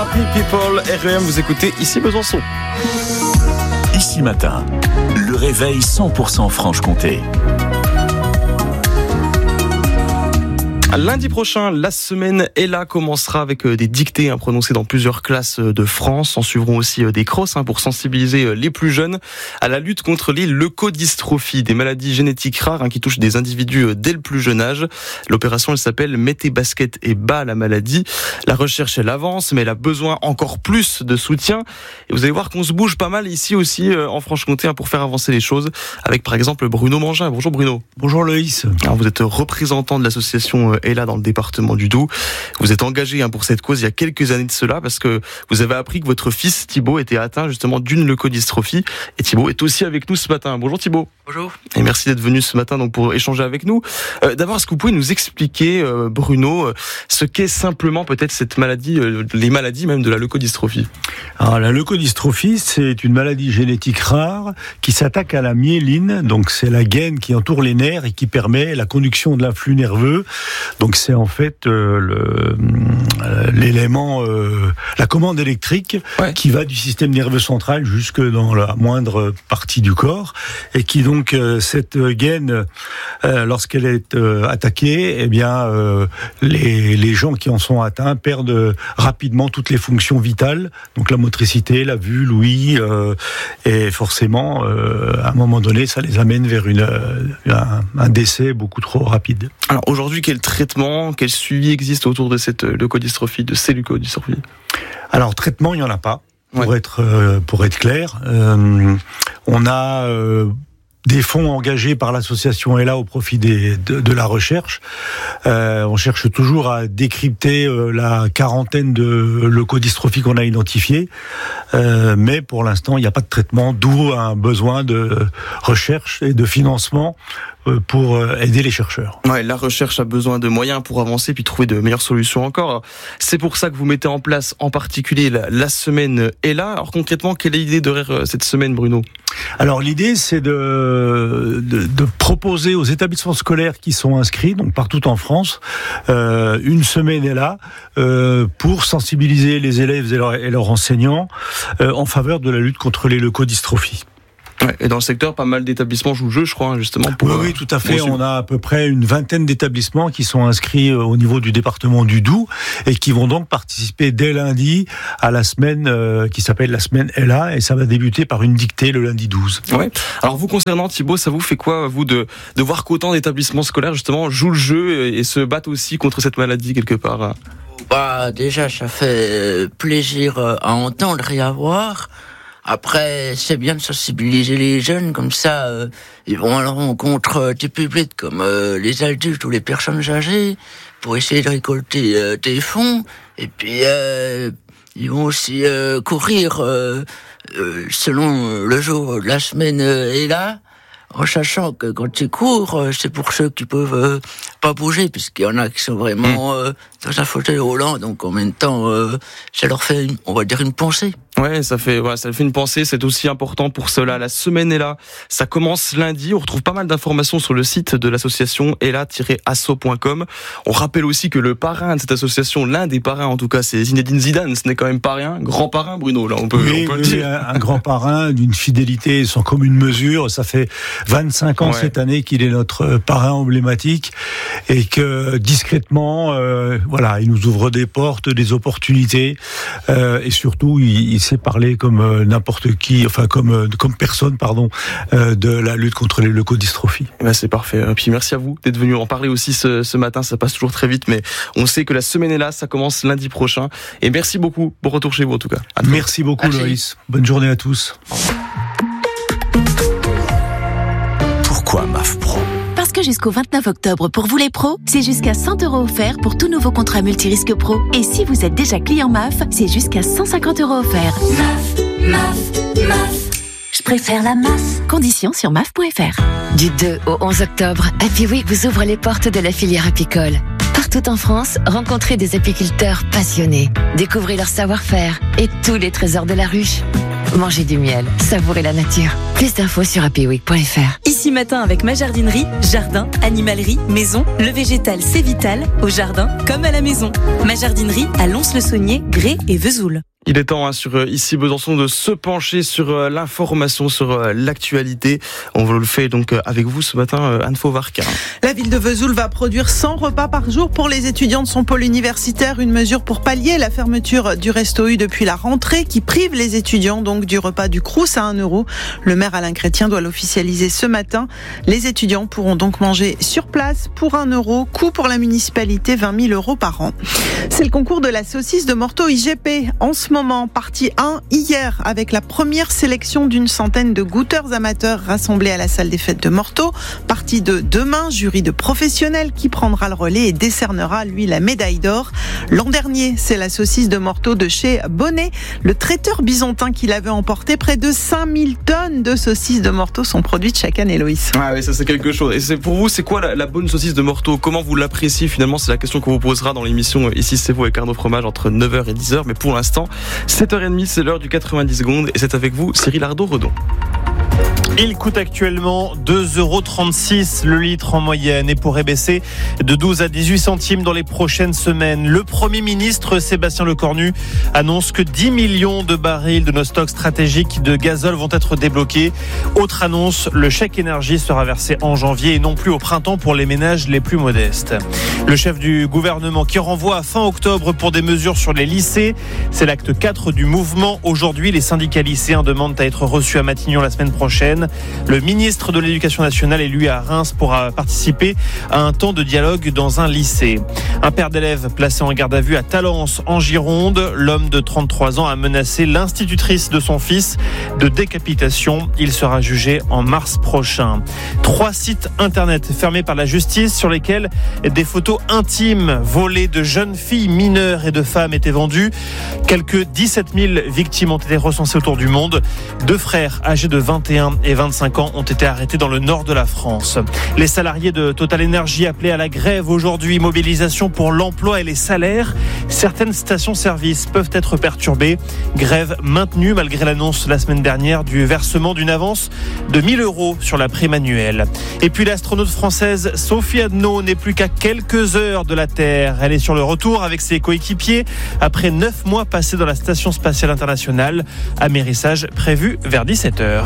Happy People, REM, vous écoutez ici Besançon. Ici Matin, le réveil 100% Franche-Comté. Lundi prochain, la semaine est là, commencera avec des dictées prononcées dans plusieurs classes de France. En suivront aussi des crosses pour sensibiliser les plus jeunes à la lutte contre les leucodystrophies, des maladies génétiques rares qui touchent des individus dès le plus jeune âge. L'opération, elle s'appelle « Mets tes baskets et bats la maladie ». La recherche, elle avance, mais elle a besoin encore plus de soutien. Et vous allez voir qu'on se bouge pas mal ici aussi en Franche-Comté pour faire avancer les choses, avec par exemple Bruno Mangin. Bonjour Bruno. Bonjour Loïs. Alors, vous êtes représentant de l'association ELA dans le département du Doubs. Vous êtes engagé pour cette cause il y a quelques années de cela parce que vous avez appris que votre fils Thibaut était atteint justement d'une leucodystrophie. Et Thibaut est aussi avec nous ce matin. Bonjour Thibaut. Bonjour. Et merci d'être venu ce matin donc pour échanger avec nous. D'abord, est-ce que vous pouvez nous expliquer, Bruno, ce qu'est simplement peut-être cette maladie, les maladies même de la leucodystrophie? Alors, la leucodystrophie, c'est une maladie génétique rare qui s'attaque à la myéline. Donc, c'est la gaine qui entoure les nerfs et qui permet la conduction de l'influx nerveux. Donc, c'est en fait l'élément, la commande électrique qui va du système nerveux central jusque dans la moindre partie du corps et qui donc cette gaine, lorsqu'elle est attaquée, eh bien les gens qui en sont atteints perdent rapidement toutes les fonctions vitales, donc la motricité, la vue, l'ouïe, et forcément, à un moment donné, ça les amène vers un décès beaucoup trop rapide. Alors aujourd'hui, quel traitement, quel suivi existe autour de cette leucodystrophie, de ces leucodystrophies? Alors traitement, il n'y en a pas. Pour être clair, on a des fonds engagés par l'association ELA au profit de la recherche. On cherche toujours à décrypter la quarantaine de leucodystrophies qu'on a identifiées, mais pour l'instant, il n'y a pas de traitement, d'où un besoin de recherche et de financement pour aider les chercheurs. Ouais, la recherche a besoin de moyens pour avancer puis trouver de meilleures solutions encore. C'est pour ça que vous mettez en place en particulier la semaine ELA. Alors concrètement, quelle est l'idée derrière cette semaine, Bruno? Alors l'idée, c'est de proposer aux établissements scolaires qui sont inscrits, donc partout en France, une semaine ELA pour sensibiliser les élèves et leurs enseignants en faveur de la lutte contre les leucodystrophies. Ouais, et dans le secteur, pas mal d'établissements jouent le jeu, je crois, justement. Oui, tout à fait. On a à peu près une vingtaine d'établissements qui sont inscrits au niveau du département du Doubs et qui vont donc participer dès lundi à la semaine qui s'appelle la semaine ELA, et ça va débuter par une dictée le lundi 12. Ouais. Alors vous, concernant Thibaut, ça vous fait quoi, vous, de voir qu'autant d'établissements scolaires, justement, jouent le jeu et se battent aussi contre cette maladie, quelque part? Déjà, ça fait plaisir à entendre et à voir. Après, c'est bien de sensibiliser les jeunes, comme ça, ils vont à la rencontre du public, comme les adultes ou les personnes âgées, pour essayer de récolter des fonds. Et puis, ils vont aussi courir selon le jour de la semaine est là, en sachant que quand ils courent, c'est pour ceux qui peuvent pas bouger, puisqu'il y en a qui sont vraiment dans un fauteuil roulant, donc en même temps, ça leur fait, on va dire, une pensée. Ouais, ça fait une pensée, c'est aussi important pour cela. La semaine est là, ça commence lundi. On retrouve pas mal d'informations sur le site de l'association ela-asso.com. On rappelle aussi que le parrain de cette association, l'un des parrains en tout cas, c'est Zinedine Zidane. Ce n'est quand même pas rien. Grand parrain, Bruno, là, on peut le dire. Un grand parrain d'une fidélité sans commune mesure. Ça fait 25 ans cette année qu'il est notre parrain emblématique et que discrètement, il nous ouvre des portes, des opportunités et surtout, il sait parler comme n'importe qui, comme personne, de la lutte contre les leucodystrophies. C'est parfait. Et puis merci à vous d'être venu en parler aussi ce matin. Ça passe toujours très vite, mais on sait que la semaine est là, ça commence lundi prochain. Et merci beaucoup. Bon retour chez vous en tout cas. Merci beaucoup Loïs. Bonne journée à tous. Pourquoi MAF Pro ? Parce que jusqu'au 29 octobre, pour vous les pros, c'est jusqu'à 100 € offerts pour tout nouveau contrat multirisque pro. Et si vous êtes déjà client MAF, c'est jusqu'à 150 € offerts. MAF. Je préfère la MAF. Conditions sur maf.fr. Du 2 au 11 octobre, Happy Week vous ouvre les portes de la filière apicole. Partout en France, rencontrez des apiculteurs passionnés. Découvrez leur savoir-faire et tous les trésors de la ruche. Mangez du miel, savourez la nature. Plus d'infos sur happyweek.fr. Ici Matin avec ma jardinerie, jardin, animalerie, maison, le végétal c'est vital, au jardin comme à la maison. Ma jardinerie à Lons-le-Saunier, Grès et Vesoul. Il est temps sur Ici Besançon de se pencher sur l'information, sur l'actualité. On le fait donc avec vous ce matin, Anne Fauvarca. La ville de Vesoul va produire 100 repas par jour pour les étudiants de son pôle universitaire. Une mesure pour pallier la fermeture du Resto U depuis la rentrée qui prive les étudiants donc du repas du Crous à 1 €. Le maire Alain Chrétien doit l'officialiser ce matin. Les étudiants pourront donc manger sur place pour 1 €. Coût pour la municipalité, 20 000 € par an. C'est le concours de la saucisse de Morteau IGP. En ce moment, partie 1 hier avec la première sélection d'une centaine de goûteurs amateurs rassemblés à la salle des fêtes de Morteau. Partie 2 demain, jury de professionnels qui prendra le relais et décernera lui la médaille d'or. L'an dernier, c'est la saucisse de Morteau de chez Bonnet, le traiteur byzantin qui l'avait emporté. Près de 5000 tonnes de saucisses de Morteau sont produites chaque année, Loïs. Ah oui, ça c'est quelque chose. Et c'est pour vous, c'est quoi la bonne saucisse de Morteau? Comment vous l'appréciez finalement? C'est la question qu'on vous posera dans l'émission Ici c'est vous avec Arnaud Fromage entre 9h et 10h. Mais pour l'instant, 7h30, c'est l'heure du 90 secondes et c'est avec vous Cyril Ardo-Redon. Il coûte actuellement 2,36 € le litre en moyenne et pourrait baisser de 12 à 18 centimes dans les prochaines semaines. Le Premier ministre Sébastien Lecornu annonce que 10 millions de barils de nos stocks stratégiques de gazole vont être débloqués. Autre annonce, le chèque énergie sera versé en janvier et non plus au printemps pour les ménages les plus modestes. Le chef du gouvernement qui renvoie à fin octobre pour des mesures sur les lycées, c'est l'acte 4 du mouvement. Aujourd'hui, les syndicats lycéens demandent à être reçus à Matignon la semaine prochaine. Le ministre de l'Éducation nationale est lui à Reims pour participer à un temps de dialogue dans un lycée. Un père d'élèves placé en garde à vue à Talence en Gironde. L'homme de 33 ans a menacé l'institutrice de son fils de décapitation. Il sera jugé en mars prochain. 3 sites internet fermés par la justice sur lesquels des photos intimes volées de jeunes filles mineures et de femmes étaient vendues. Quelques 17 000 victimes ont été recensées autour du monde. 2 frères âgés de 21 et 25 ans ont été arrêtés dans le nord de la France. Les salariés de Total Energy appelés à la grève aujourd'hui, mobilisation pour l'emploi et les salaires. Certaines stations-service peuvent être perturbées. Grève maintenue malgré l'annonce la semaine dernière du versement d'une avance de 1 000 € sur la prime annuelle. Et puis l'astronaute française Sophie Adno n'est plus qu'à quelques heures de la Terre. Elle est sur le retour avec ses coéquipiers après 9 mois passés dans la Station Spatiale Internationale. Amérissage prévu vers 17h.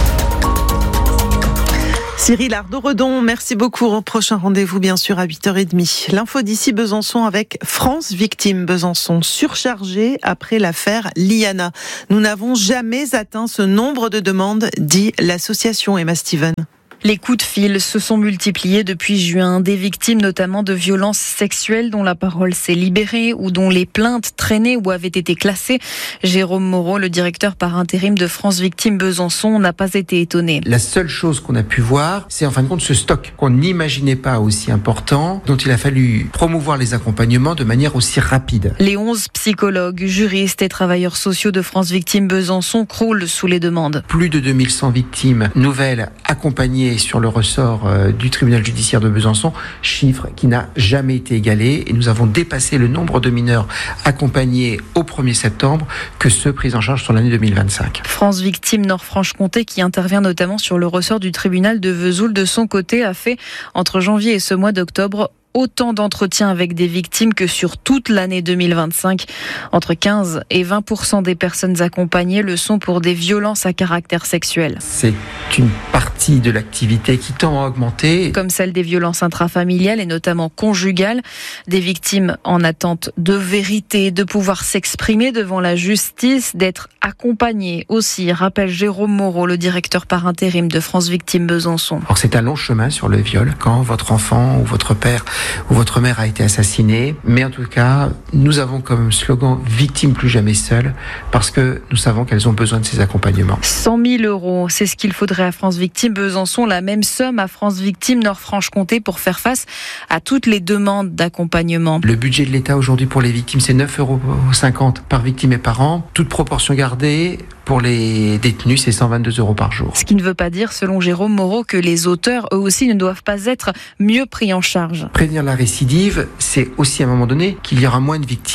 Cyril Ardo-Redon, merci beaucoup. Au prochain rendez-vous, bien sûr, à 8h30. L'info d'ici Besançon avec France Victimes Besançon, surchargée après l'affaire Liana. Nous n'avons jamais atteint ce nombre de demandes, dit l'association Emma Steven. Les coups de fil se sont multipliés depuis juin. Des victimes notamment de violences sexuelles dont la parole s'est libérée ou dont les plaintes traînaient ou avaient été classées. Jérôme Moreau, le directeur par intérim de France Victimes Besançon, n'a pas été étonné. La seule chose qu'on a pu voir, c'est en fin de compte ce stock qu'on n'imaginait pas aussi important, dont il a fallu promouvoir les accompagnements de manière aussi rapide. Les 11 psychologues, juristes et travailleurs sociaux de France Victimes Besançon croulent sous les demandes. Plus de 2100 victimes nouvelles accompagnées sur le ressort du tribunal judiciaire de Besançon, chiffre qui n'a jamais été égalé, et nous avons dépassé le nombre de mineurs accompagnés au 1er septembre que ceux pris en charge sur l'année 2025. France Victimes Nord-Franche-Comté, qui intervient notamment sur le ressort du tribunal de Vesoul, de son côté a fait entre janvier et ce mois d'octobre autant d'entretiens avec des victimes que sur toute l'année 2025. Entre 15 et 20% des personnes accompagnées le sont pour des violences à caractère sexuel. C'est une partie de l'activité qui tend à augmenter. Comme celle des violences intrafamiliales et notamment conjugales. Des victimes en attente de vérité, de pouvoir s'exprimer devant la justice, d'être accompagnées aussi, rappelle Jérôme Moreau, le directeur par intérim de France Victimes Besançon. Alors c'est un long chemin sur le viol, quand votre enfant ou votre père ou votre mère a été assassinée. Mais en tout cas, nous avons comme slogan « Victime plus jamais seule » parce que nous savons qu'elles ont besoin de ces accompagnements. 100 000 €, c'est ce qu'il faudrait à France Victimes Besançon, la même somme à France Victimes Nord-Franche-Comté pour faire face à toutes les demandes d'accompagnement. Le budget de l'État aujourd'hui pour les victimes, c'est 9,50 € par victime et par an. Toute proportion gardée. Pour les détenus, c'est 122 € par jour. Ce qui ne veut pas dire, selon Jérôme Moreau, que les auteurs, eux aussi, ne doivent pas être mieux pris en charge. Prévenir la récidive, c'est aussi à un moment donné qu'il y aura moins de victimes.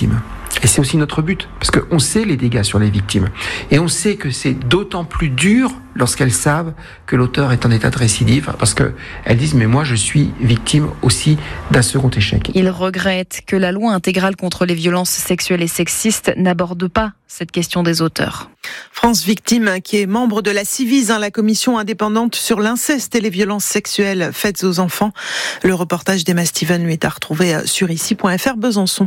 Et c'est aussi notre but, parce qu'on sait les dégâts sur les victimes. Et on sait que c'est d'autant plus dur lorsqu'elles savent que l'auteur est en état de récidive, parce qu'elles disent « mais moi je suis victime aussi d'un second échec ». Il regrette que la loi intégrale contre les violences sexuelles et sexistes n'aborde pas cette question des auteurs. France Victime, qui est membre de la Civis, la commission indépendante sur l'inceste et les violences sexuelles faites aux enfants. Le reportage d'Emma Steven lui est à retrouver sur ici.fr Besançon.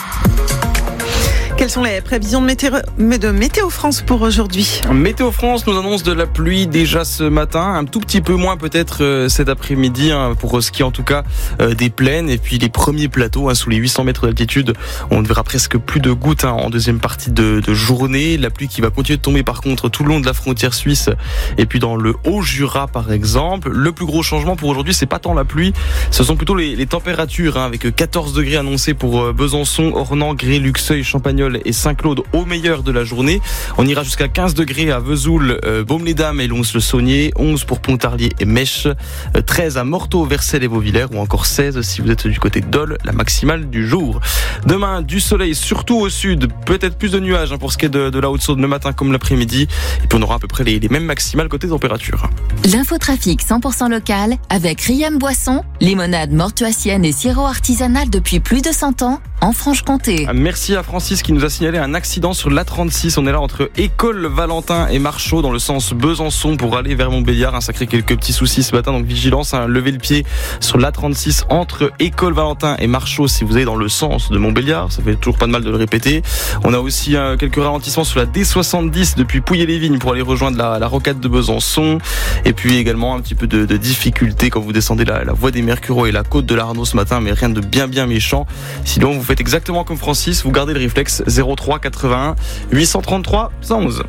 Quelles sont les prévisions de Météo France pour aujourd'hui ? Météo France nous annonce de la pluie déjà ce matin, un tout petit peu moins peut-être cet après-midi, pour ce qui est en tout cas des plaines. Et puis les premiers plateaux sous les 800 mètres d'altitude, on ne verra presque plus de gouttes en deuxième partie de journée. La pluie qui va continuer de tomber par contre tout le long de la frontière suisse et puis dans le Haut-Jura par exemple. Le plus gros changement pour aujourd'hui, c'est pas tant la pluie, ce sont plutôt les températures, avec 14 degrés annoncés pour Besançon, Ornans, Gré, Luxeuil, Champagnole et Saint-Claude au meilleur de la journée. On ira jusqu'à 15 degrés à Vesoul, Baume-les-Dames et Lons-le-Saunier, 11 pour Pontarlier et Mèche, 13 à Morteau, Vercelles et Vauvillers, ou encore 16 si vous êtes du côté de Dole, la maximale du jour. Demain, du soleil, surtout au sud, peut-être plus de nuages pour ce qui est de la Haute-Saône le matin comme l'après-midi, et puis on aura à peu près les mêmes maximales côté température. L'infotrafic 100% local avec Riam Boisson, limonade mortuacienne et sirop artisanal depuis plus de 100 ans en Franche-Comté. Merci à Francis qui nous a signalé un accident sur l'A36. On est là entre École Valentin et Marchaux dans le sens Besançon pour aller vers Montbéliard. Ça crée quelques petits soucis ce matin, donc vigilance, levez le pied sur l'A36 entre École Valentin et Marchaux si vous allez dans le sens de Montbéliard. Ça fait toujours pas de mal de le répéter. On a aussi quelques ralentissements sur la D70 depuis Pouilly-les-Vignes pour aller rejoindre la rocade de Besançon. Et puis également un petit peu de difficulté quand vous descendez la voie des Mercureaux et la côte de l'Arnaud ce matin, mais rien de bien méchant. Sinon vous faites exactement comme Francis, vous gardez le réflexe 03 81 833 111.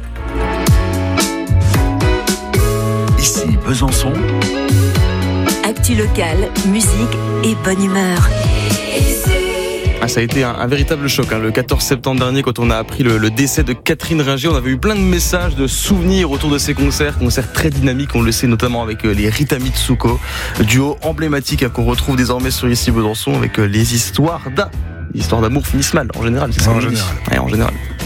Ici Besançon. Actu locale, musique et bonne humeur. Ça a été un véritable choc le 14 septembre dernier quand on a appris le décès de Catherine Ringer. On avait eu plein de messages, de souvenirs autour de ces concerts très dynamiques, on le sait notamment avec les Rita Mitsuko, duo emblématique qu'on retrouve désormais sur ici Besançon avec les histoires d'amour finissent mal en général. En général. En général.